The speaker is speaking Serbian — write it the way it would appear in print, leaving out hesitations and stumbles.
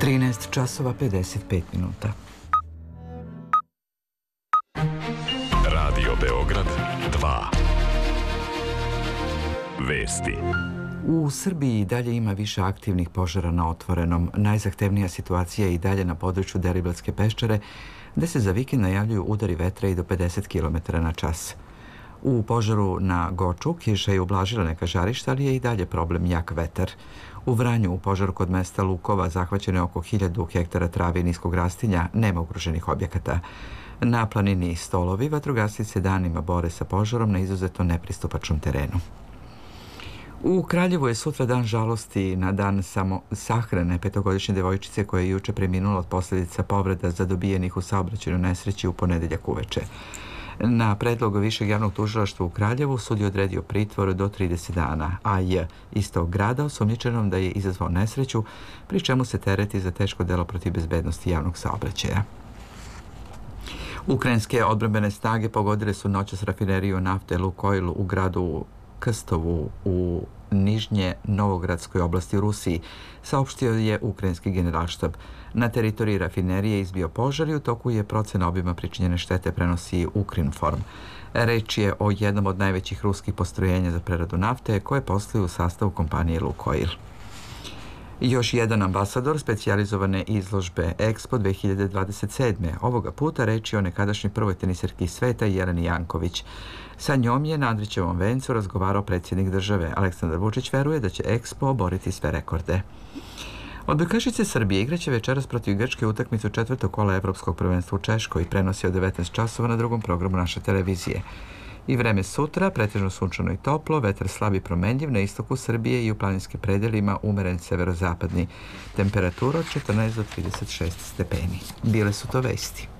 13 časova 55 minuta. Radio Beograd 2. Vesti. U Srbiji i dalje ima više aktivnih požara na otvorenom. Najzahtevnija situacija je i dalje na području Deriblatske peščare, gde se za vikend najavljuju udari vetra i do 50 km na čas. U požaru na Goču kiša je ublažila neka žarišta, ali je i dalje problem jak vetar. U Vranju, u požaru kod mesta Lukova, zahvaćeno je oko 1000 hektara trave i niskog rastinja, nema ugroženih objekata. Na planini Stolovi vatrogasci se danima bore sa požarom na izuzetno nepristupačnom terenu. U Kraljevu je sutra dan žalosti na dan sahrane petogodišnje devojčice koja je juče preminula od posljedica povreda zadobijenih u saobraćajnoj nesreći u ponedeljak uveče. Na predlog Višeg javnog tužilaštva u Kraljevu sud je odredio pritvor do 30 dana, a je iz tog grada osumnjičenom da je izazvao nesreću, pri čemu se tereti za teško delo protiv bezbednosti javnog saobraćaja. Ukrajinske odbrambene snage pogodile su noćas rafineriju nafte Lukoil u gradu Krstovu u Nižnje Novogradskoj oblasti u Rusiji, saopštio je ukrajinski generalštab. Na teritoriji rafinerije izbio požar i u toku je procena obima pričinjene štete, prenosi Ukrinform. Reč je o jednom od najvećih ruskih postrojenja za preradu nafte koje posluju u sastavu kompanije Lukoil. Još jedan ambasador specijalizovane izložbe Expo 2027. Ovoga puta reč je o nekadašnjoj prvoj teniserki sveta Jeleni Janković. Sa njom je na Andrićevom vencu razgovarao predsjednik države. Aleksandar Vučić veruje da će Expo oboriti sve rekorde. Odbojkašice Srbije igraće večeras protiv Grčke utakmicu četvrtog kola Evropskog prvenstva u Češkoj, prenosi od 19 časova na drugom programu naše televizije. I vreme sutra, pretežno sunčano i toplo, vetar slab i promenljiv na istoku Srbije i u planinskim predelima umeren severozapadni. Temperatura od 14 do 36 stepeni. Bile su to vesti.